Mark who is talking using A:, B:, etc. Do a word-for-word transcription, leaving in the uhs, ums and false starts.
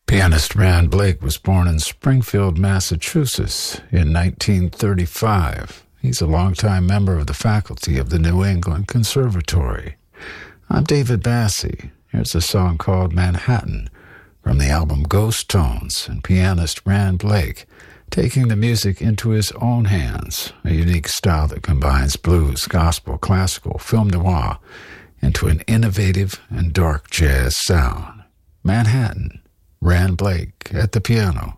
A: Pianist Rand Blake was born in Springfield, Massachusetts in nineteen thirty-five. He's a longtime member of the faculty of the New England Conservatory. I'm David Bassey. Here's a song called Manhattan from the album Ghost Tones, and pianist Rand Blake taking the music into his own hands, a unique style that combines blues, gospel, classical, film noir into an innovative and dark jazz sound. Manhattan, Rand Blake at the piano.